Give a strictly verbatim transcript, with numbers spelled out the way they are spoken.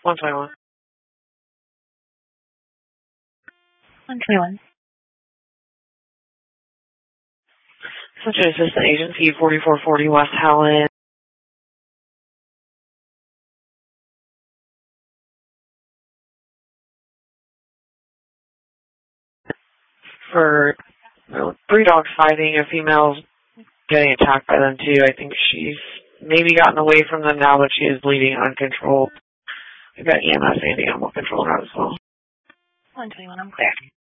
one twenty-one. one twenty-one. Central Assistant Agency, forty-four forty West Howland. For you know, three dogs fighting, a female's getting attacked by them too. I think she's maybe gotten away from them now, but she is bleeding uncontrolled. We've got E M S and animal control out as well. one twenty-one, I'm clear.